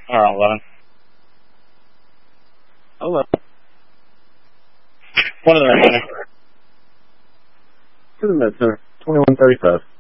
Around 11. 11. One of the med center. To the med center. 2135.